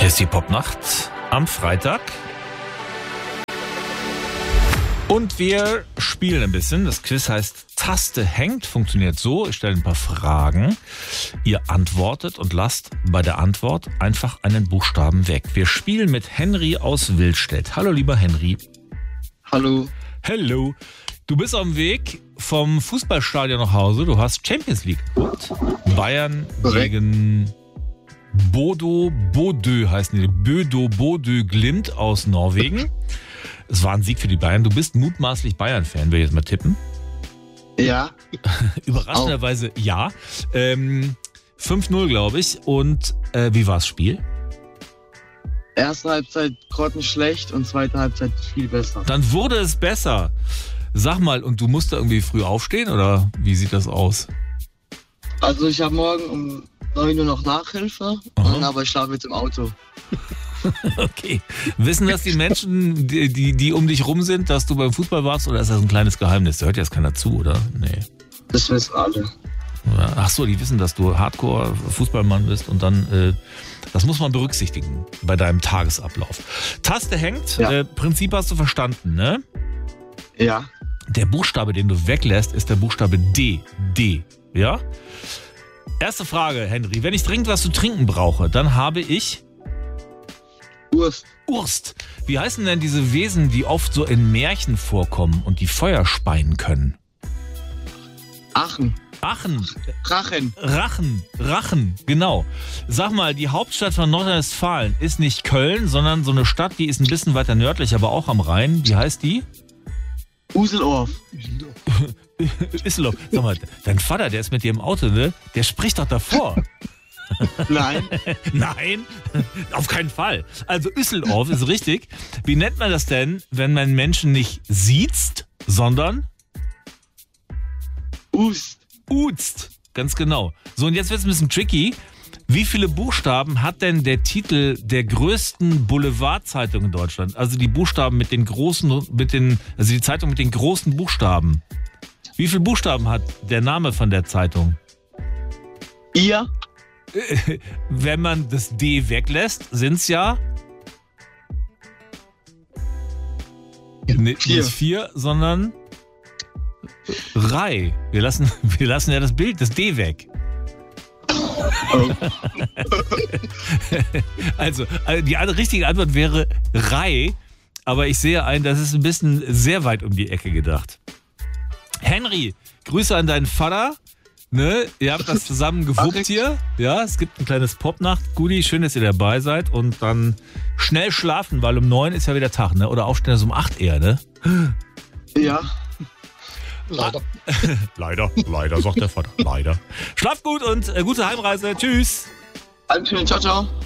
ist die Popnacht am Freitag. Und wir spielen ein bisschen. Das Quiz heißt Taste hängt, funktioniert so. Ich stelle ein paar Fragen. Ihr antwortet und lasst bei der Antwort einfach einen Buchstaben weg. Wir spielen mit Henry aus Willstedt. Hallo, lieber Henry. Hallo. Hello. Du bist auf dem Weg vom Fußballstadion nach Hause. Du hast Champions League geguckt. Bayern gegen Bodo Bodø heißen die. Bodo Bodø Glimt aus Norwegen. Es war ein Sieg für die Bayern. Du bist mutmaßlich Bayern-Fan, würde ich jetzt mal tippen. Ja. Überraschenderweise ja. 5-0, glaube ich. Und wie war das Spiel? Erste Halbzeit grottenschlecht und zweite Halbzeit viel besser. Dann wurde es besser. Sag mal, und du musst da irgendwie früh aufstehen oder wie sieht das aus? Also ich habe morgen um 9 Uhr noch Nachhilfe, aber ich schlafe jetzt im Auto. Okay. Wissen das die Menschen, die um dich rum sind, dass du beim Fußball warst, oder ist das ein kleines Geheimnis? Da hört jetzt keiner zu, oder? Nee. Das wissen alle. Ach so, die wissen, dass du Hardcore-Fußballmann bist und dann, das muss man berücksichtigen bei deinem Tagesablauf. Taste hängt, Ja. Prinzip hast du verstanden, ne? Ja. Der Buchstabe, den du weglässt, ist der Buchstabe D. D, ja? Erste Frage, Henry. Wenn ich dringend was zu trinken brauche, dann habe ich Urst. Wie heißen denn diese Wesen, die oft so in Märchen vorkommen und die Feuer speien können? Aachen. Rachen, genau. Sag mal, die Hauptstadt von Nordrhein-Westfalen ist nicht Köln, sondern so eine Stadt, die ist ein bisschen weiter nördlich, aber auch am Rhein. Wie heißt die? Useldorf. Isselhof. Sag mal, dein Vater, der ist mit dir im Auto, ne? Der spricht doch davor. Nein. Nein, auf keinen Fall. Also Üsseldorf ist richtig. Wie nennt man das denn, wenn man Menschen nicht siezt, sondern uzt? Ganz genau. So, und jetzt wird es ein bisschen tricky. Wie viele Buchstaben hat denn der Titel der größten Boulevardzeitung in Deutschland? Also die Buchstaben mit den großen, also die Zeitung mit den großen Buchstaben. Wie viele Buchstaben hat der Name von der Zeitung? Ihr? Wenn man das D weglässt, sind es ja nicht 4, sondern Rei. Wir lassen ja das Bild, das D weg. Oh. Also, die richtige Antwort wäre Rei, aber ich sehe ein, das ist ein bisschen sehr weit um die Ecke gedacht. Henry, Grüße an deinen Vater. Ne, ihr habt das zusammen gewuppt hier. Ja, es gibt ein kleines Popnacht-Goodie. Schön, dass ihr dabei seid. Und dann schnell schlafen, weil um 9 ist ja wieder Tag, ne? Oder aufstehen also um 8 eher, ne? Ja. Leider, sagt der Vater. Leider. Schlaft gut und gute Heimreise. Tschüss. Dankeschön, ciao, ciao.